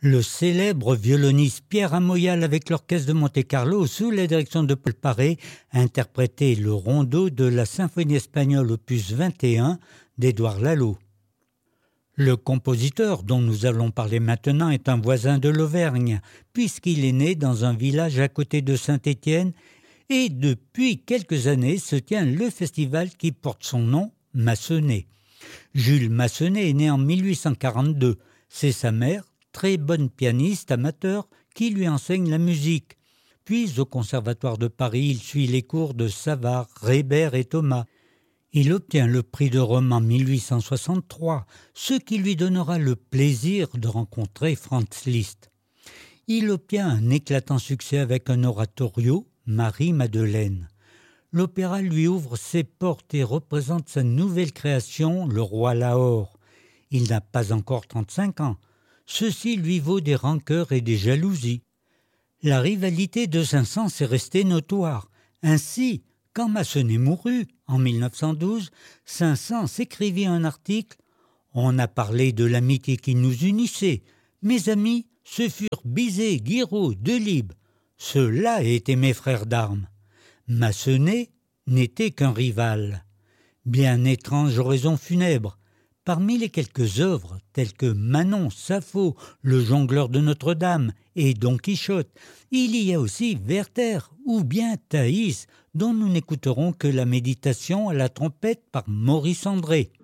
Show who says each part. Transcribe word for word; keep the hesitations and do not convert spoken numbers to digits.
Speaker 1: Le célèbre violoniste Pierre Amoyal avec l'orchestre de Monte-Carlo sous la direction de Paul Paré interprétait le rondo de la symphonie espagnole opus vingt et un d'Édouard Lalo. Le compositeur dont nous allons parler maintenant est un voisin de l'Auvergne, puisqu'il est né dans un village à côté de Saint-Étienne et depuis quelques années se tient le festival qui porte son nom, Massenet. Jules Massenet est né en mille huit cent quarante-deux. C'est sa mère, très bonne pianiste amateur, qui lui enseigne la musique. Puis au Conservatoire de Paris, il suit les cours de Savart, Reber et Thomas. Il obtient le prix de Rome en mille huit cent soixante-trois, ce qui lui donnera le plaisir de rencontrer Franz Liszt. Il obtient un éclatant succès avec un oratorio, Marie-Madeleine. L'opéra lui ouvre ses portes et représente sa nouvelle création, Le Roi Lahore. Il n'a pas encore trente-cinq ans. Ceci lui vaut des rancœurs et des jalousies. La rivalité de Saint-Saëns est restée notoire. Ainsi, quand Massenet mourut, en mille neuf cent douze, Saint-Saëns écrivit un article « On a parlé de l'amitié qui nous unissait. Mes amis, ce furent Bizet, Guiraud, Delibes. Ceux-là étaient mes frères d'armes. Massenet n'était qu'un rival. » Bien étrange oraison funèbre. Parmi les quelques œuvres, telles que Manon, Sappho, Le jongleur de Notre-Dame et Don Quichotte, il y a aussi Werther ou bien Thaïs, dont nous n'écouterons que la méditation à la trompette par Maurice André.